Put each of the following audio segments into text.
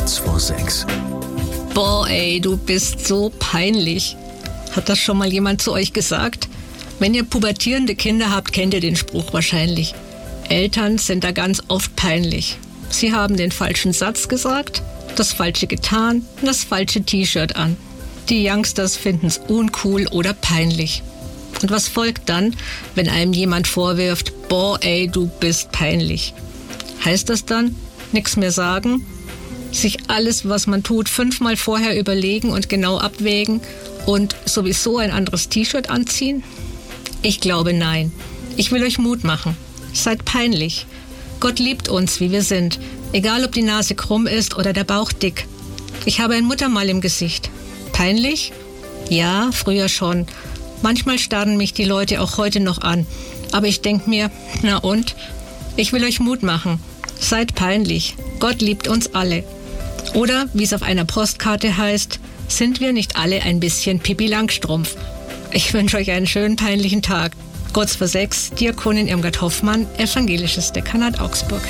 kurz vor 6. Boah, ey, du bist so peinlich. Hat das schon mal jemand zu euch gesagt? Wenn ihr pubertierende Kinder habt, kennt ihr den Spruch wahrscheinlich. Eltern sind da ganz oft peinlich. Sie haben den falschen Satz gesagt, das Falsche getan und das falsche T-Shirt an. Die Youngsters finden es uncool oder peinlich. Und was folgt dann, wenn einem jemand vorwirft, boah, ey, du bist peinlich? Heißt das dann, nichts mehr sagen? Sich alles, was man tut, 5-mal vorher überlegen und genau abwägen und sowieso ein anderes T-Shirt anziehen? Ich glaube, nein. Ich will euch Mut machen. Seid peinlich. Gott liebt uns, wie wir sind. Egal, ob die Nase krumm ist oder der Bauch dick. Ich habe ein Muttermal im Gesicht. Peinlich? Ja, früher schon. Manchmal starren mich die Leute auch heute noch an. Aber ich denke mir, na und? Ich will euch Mut machen. Seid peinlich. Gott liebt uns alle. Oder, wie es auf einer Postkarte heißt, sind wir nicht alle ein bisschen Pippi Langstrumpf? Ich wünsche euch einen schönen peinlichen Tag. Kurz vor 6, Diakonin Irmgard Hoffmann, Evangelisches Dekanat Augsburg.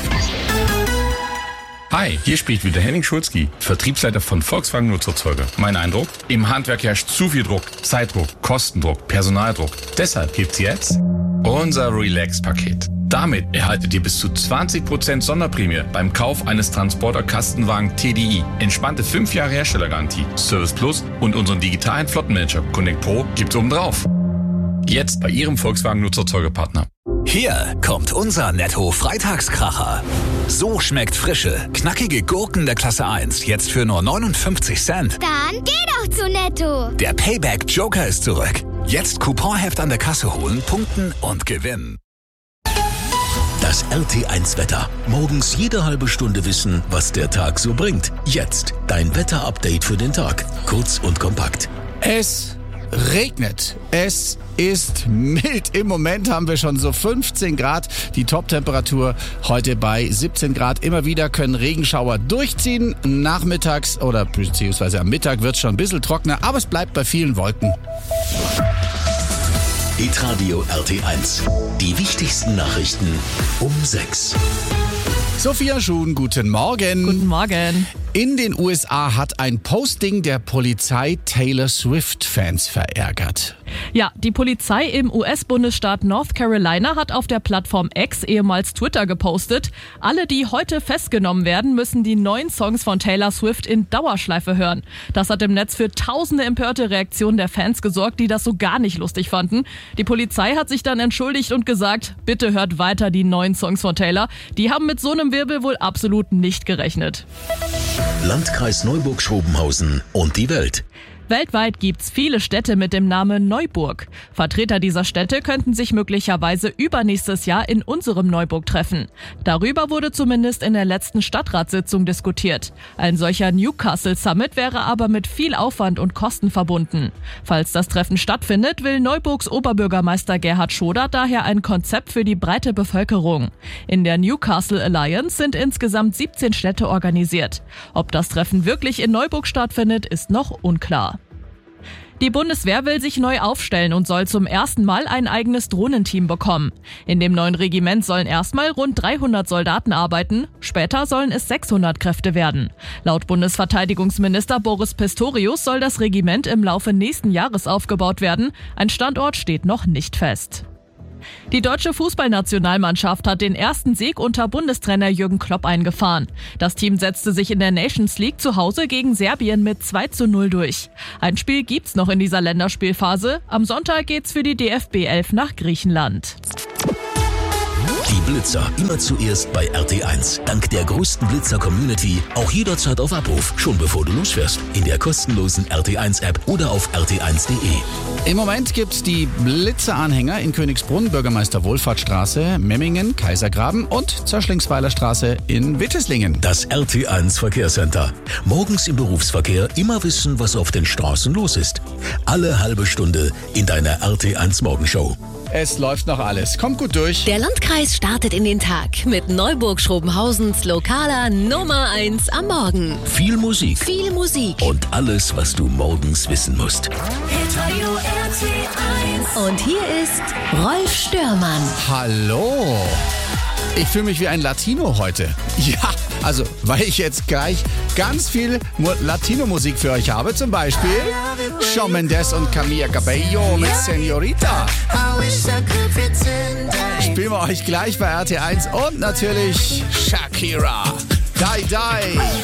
Hi, hier spricht wieder Henning Schulzki, Vertriebsleiter von Volkswagen Nutzerzeuger. Mein Eindruck? Im Handwerk herrscht zu viel Druck, Zeitdruck, Kostendruck, Personaldruck. Deshalb gibt's jetzt unser Relax-Paket. Damit erhaltet ihr bis zu 20% Sonderprämie beim Kauf eines Transporter-Kastenwagen TDI. Entspannte 5 Jahre Herstellergarantie, Service Plus und unseren digitalen Flottenmanager Connect Pro gibt's obendrauf. Jetzt bei Ihrem Volkswagen Nutzerzeugerpartner. Hier kommt unser Netto-Freitagskracher. So schmeckt frische, knackige Gurken der Klasse 1 jetzt für nur 59 Cent. Dann geh doch zu Netto. Der Payback-Joker ist zurück. Jetzt Couponheft an der Kasse holen, punkten und gewinnen. Das RT1-Wetter. Morgens jede halbe Stunde wissen, was der Tag so bringt. Jetzt dein Wetter-Update für den Tag. Kurz und kompakt. Es regnet. Es ist mild. Im Moment haben wir schon so 15 Grad. Die Top-Temperatur heute bei 17 Grad. Immer wieder können Regenschauer durchziehen. Nachmittags oder beziehungsweise am Mittag wird es schon ein bisschen trockener, aber es bleibt bei vielen Wolken. Hitradio RT1. Die wichtigsten Nachrichten um 6. Sophia Schuhn, guten Morgen. Guten Morgen. In den USA hat ein Posting der Polizei Taylor Swift-Fans verärgert. Ja, die Polizei im US-Bundesstaat North Carolina hat auf der Plattform X, ehemals Twitter, gepostet: Alle, die heute festgenommen werden, müssen die neuen Songs von Taylor Swift in Dauerschleife hören. Das hat im Netz für tausende empörte Reaktionen der Fans gesorgt, die das so gar nicht lustig fanden. Die Polizei hat sich dann entschuldigt und gesagt, bitte hört weiter die neuen Songs von Taylor. Die haben mit so einem Wirbel wohl absolut nicht gerechnet. Landkreis Neuburg-Schrobenhausen und die Welt. Weltweit gibt's viele Städte mit dem Namen Neuburg. Vertreter dieser Städte könnten sich möglicherweise übernächstes Jahr in unserem Neuburg treffen. Darüber wurde zumindest in der letzten Stadtratssitzung diskutiert. Ein solcher Newcastle Summit wäre aber mit viel Aufwand und Kosten verbunden. Falls das Treffen stattfindet, will Neuburgs Oberbürgermeister Gerhard Schoder daher ein Konzept für die breite Bevölkerung. In der Newcastle Alliance sind insgesamt 17 Städte organisiert. Ob das Treffen wirklich in Neuburg stattfindet, ist noch unklar. Die Bundeswehr will sich neu aufstellen und soll zum ersten Mal ein eigenes Drohnenteam bekommen. In dem neuen Regiment sollen erstmal rund 300 Soldaten arbeiten, später sollen es 600 Kräfte werden. Laut Bundesverteidigungsminister Boris Pistorius soll das Regiment im Laufe nächsten Jahres aufgebaut werden. Ein Standort steht noch nicht fest. Die deutsche Fußballnationalmannschaft hat den ersten Sieg unter Bundestrainer Jürgen Klopp eingefahren. Das Team setzte sich in der Nations League zu Hause gegen Serbien mit 2:0 durch. Ein Spiel gibt's noch in dieser Länderspielphase. Am Sonntag geht's für die DFB 11 nach Griechenland. Die Blitzer immer zuerst bei RT1. Dank der größten Blitzer-Community auch jederzeit auf Abruf, schon bevor du losfährst. In der kostenlosen RT1-App oder auf rt1.de. Im Moment gibt's die Blitzeranhänger in Königsbrunn, Bürgermeister Wohlfahrtstraße, Memmingen, Kaisergraben und Zöschlingsweiler Straße in Witteslingen. Das RT1 Verkehrscenter. Morgens im Berufsverkehr immer wissen, was auf den Straßen los ist. Alle halbe Stunde in deiner RT1 Morgenshow. Es läuft noch alles. Kommt gut durch. Der Landkreis startet in den Tag mit Neuburg-Schrobenhausens lokaler Nummer 1 am Morgen. Viel Musik. Viel Musik. Und alles, was du morgens wissen musst. Hitradio RT1. Und hier ist Rolf Störmann. Hallo. Ich fühle mich wie ein Latino heute. Ja, Also, weil ich jetzt gleich ganz viel Latino-Musik für euch habe. Zum Beispiel Shawn Mendes und Camila Cabello mit Señorita. Spielen wir euch gleich bei RT1 und natürlich Shakira. Die Die.